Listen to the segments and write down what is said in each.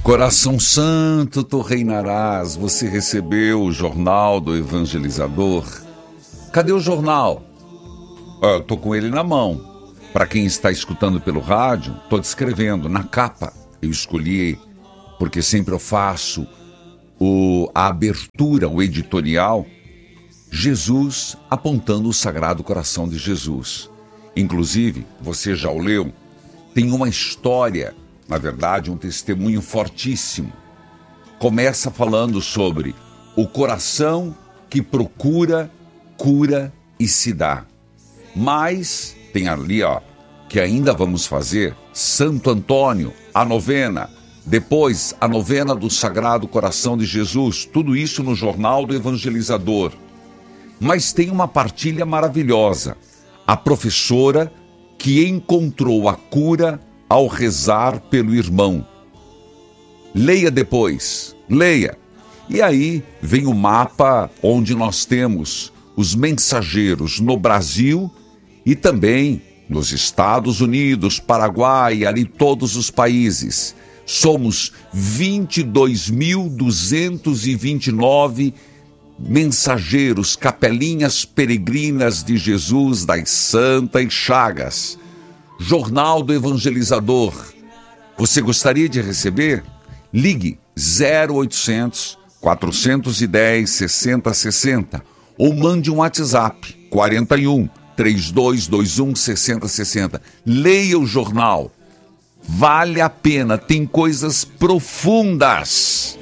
Coração Santo, tu reinarás. Você recebeu o jornal do evangelizador? Cadê o jornal? Eu tô com ele na mão. Para quem está escutando pelo rádio, tô descrevendo na capa. Eu escolhi, porque sempre eu faço a abertura, o editorial, Jesus apontando o Sagrado Coração de Jesus. Inclusive, você já o leu, tem uma história, na verdade, um testemunho fortíssimo. Começa falando sobre o coração que procura, cura e se dá. Mas tem ali, que ainda vamos fazer, Santo Antônio, a novena, depois a novena do Sagrado Coração de Jesus, tudo isso no Jornal do Evangelizador. Mas tem uma partilha maravilhosa, a professora que encontrou a cura ao rezar pelo irmão. Leia depois, leia. E aí vem o mapa onde nós temos os mensageiros no Brasil e também nos Estados Unidos, Paraguai, ali todos os países. Somos 22.229 mensageiros, capelinhas peregrinas de Jesus das Santas Chagas. Jornal do Evangelizador. Você gostaria de receber? Ligue 0800 410 6060 ou mande um WhatsApp 41 3221 6060. Leia o jornal. Vale a pena, tem coisas profundas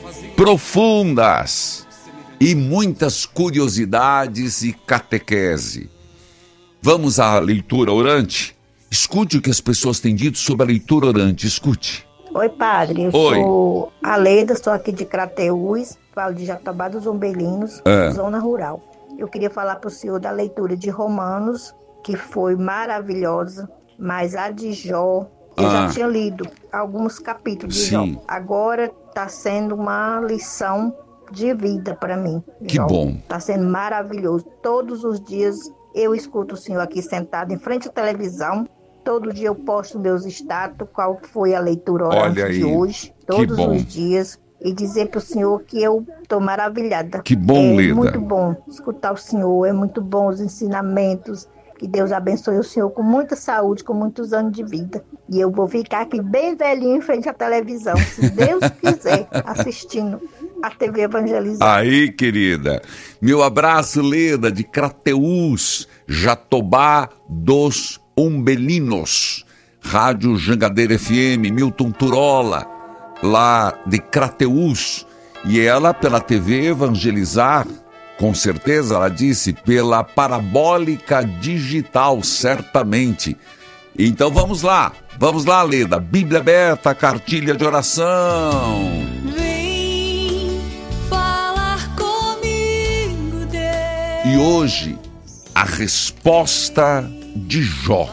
e muitas curiosidades e catequese. Vamos à leitura orante? Escute o que as pessoas têm dito sobre a leitura orante, escute. Oi, padre, eu sou a Leda, sou aqui de Crateús, falo de Jatobá dos Ombelinos, zona rural. Eu queria falar para o senhor da leitura de Romanos, que foi maravilhosa, mas a de Jó, eu já tinha lido alguns capítulos de Jó. Agora está sendo uma lição de vida para mim. Que Jó. bom. Está sendo maravilhoso. Todos os dias eu escuto o senhor aqui sentado em frente à televisão. Todo dia eu posto meus status, qual foi a leitura orante de hoje. Todos os dias. E dizer para o senhor que eu estou maravilhada. Que bom, Leda. É muito bom escutar o senhor, é muito bom os ensinamentos. Que Deus abençoe o senhor com muita saúde, com muitos anos de vida. E eu vou ficar aqui bem velhinho em frente à televisão, se Deus quiser, assistindo a TV Evangelizador. Aí, querida. Meu abraço, Leda, de Crateús, Jatobá dos Ombelinos. Rádio Jangadeira FM, Milton Turola, lá de Crateús. E ela, pela TV Evangelizar, com certeza, ela disse, pela parabólica digital, certamente. Então vamos lá, Leda. Bíblia aberta, cartilha de oração. Vem falar comigo, Deus. E hoje, a resposta de Jó.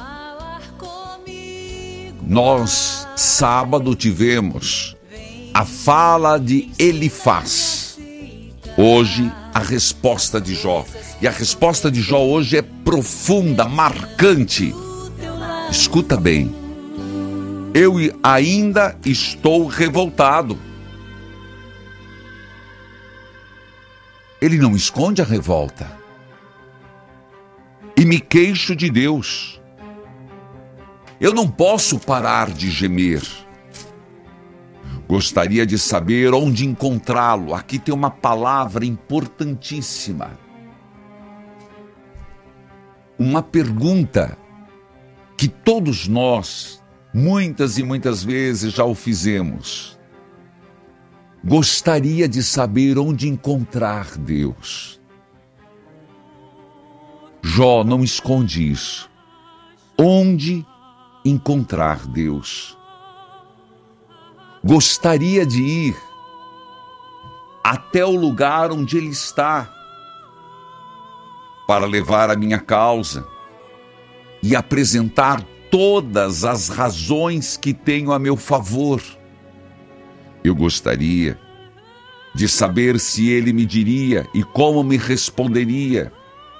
Nós, sábado, tivemos a fala de Elifaz. Hoje, a resposta de Jó. E a resposta de Jó hoje é profunda, marcante. Escuta bem. Eu ainda estou revoltado. Ele não esconde a revolta. E me queixo de Deus. Eu não posso parar de gemer. Gostaria de saber onde encontrá-lo. Aqui tem uma palavra importantíssima. Uma pergunta que todos nós, muitas e muitas vezes, já o fizemos. Gostaria de saber onde encontrar Deus. Jó não esconde isso. Onde encontrar Deus? Gostaria de ir até o lugar onde Ele está para levar a minha causa e apresentar todas as razões que tenho a meu favor. Eu gostaria de saber se Ele me diria e como me responderia.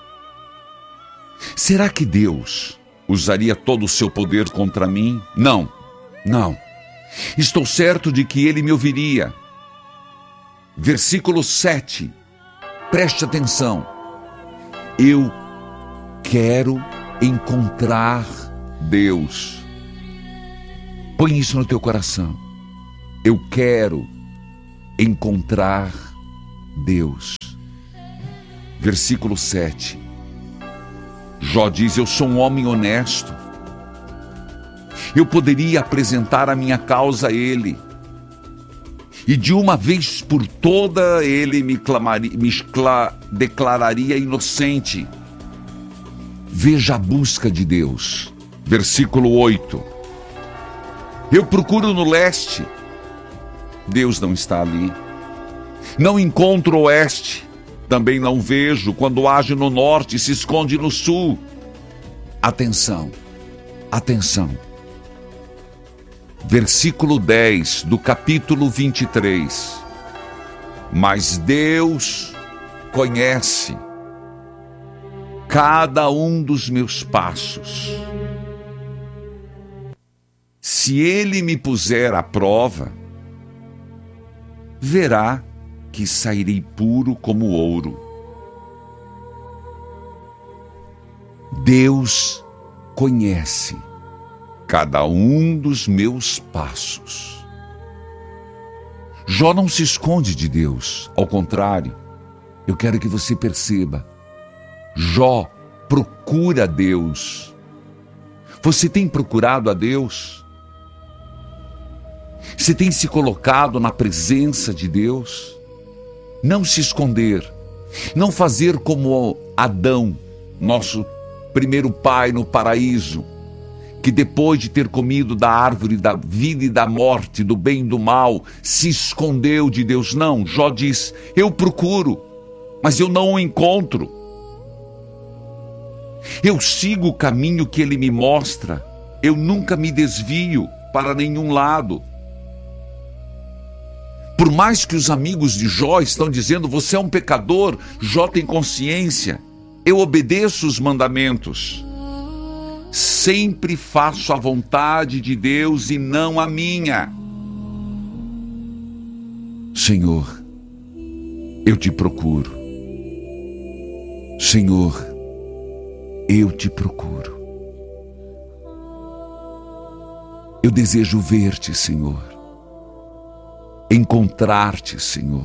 Será que Deus usaria todo o seu poder contra mim? Não. Estou certo de que ele me ouviria. Versículo 7. Preste atenção. Eu quero encontrar Deus. Põe isso no teu coração. Eu quero encontrar Deus. Versículo 7. Jó diz: eu sou um homem honesto. Eu poderia apresentar a minha causa a ele, e de uma vez por toda ele me declararia inocente. Veja a busca de Deus. Versículo 8. Eu procuro no leste. Deus não está ali. Não encontro o oeste. Também não vejo. Quando age no norte, se esconde no sul. Atenção. Atenção. Versículo 10 do capítulo 23. Mas Deus conhece cada um dos meus passos. Se ele me puser à prova, verá que sairei puro como ouro. Deus conhece cada um dos meus passos. Jó não se esconde de Deus. Ao contrário, eu quero que você perceba. Jó procura Deus. Você tem procurado a Deus? Você tem se colocado na presença de Deus? Não se esconder. Não fazer como Adão, nosso primeiro pai no paraíso, que depois de ter comido da árvore da vida e da morte, do bem e do mal, se escondeu de Deus. Não, Jó diz: eu procuro, mas eu não o encontro. Eu sigo o caminho que ele me mostra. Eu nunca me desvio para nenhum lado. Por mais que os amigos de Jó estão dizendo: você é um pecador, Jó tem consciência. Eu obedeço os mandamentos. Sempre faço a vontade de Deus e não a minha. Senhor, eu te procuro. Senhor, eu te procuro. Eu desejo ver-te, Senhor. Encontrar-te, Senhor.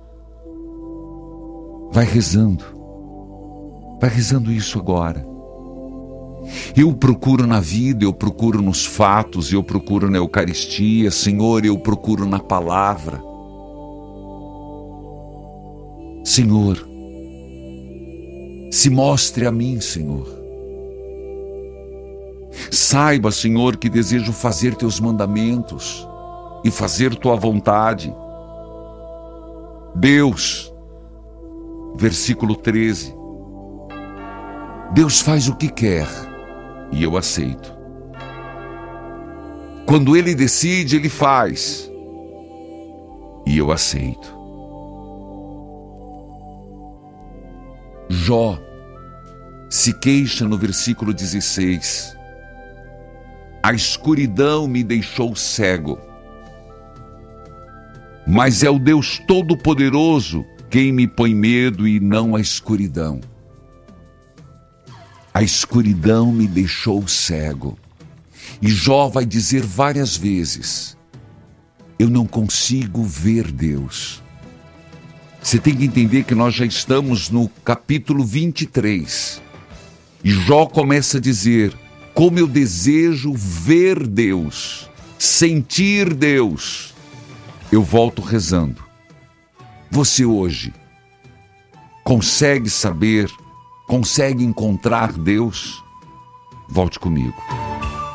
Vai rezando. Vai rezando isso agora. Eu procuro na vida, eu procuro nos fatos, eu procuro na Eucaristia, Senhor, eu procuro na palavra. Senhor, se mostre a mim, Senhor. Saiba, Senhor, que desejo fazer teus mandamentos e fazer tua vontade. Deus, versículo 13. Deus faz o que quer e eu aceito. Quando ele decide, ele faz e eu aceito. Jó se queixa no versículo 16. A escuridão me deixou cego, mas é o Deus Todo-Poderoso quem me põe medo e não a escuridão. A escuridão me deixou cego. E Jó vai dizer várias vezes: eu não consigo ver Deus. Você tem que entender que nós já estamos no capítulo 23. E Jó começa a dizer: como eu desejo ver Deus, sentir Deus. Eu volto rezando. Você hoje consegue saber, consegue encontrar Deus? Volte comigo.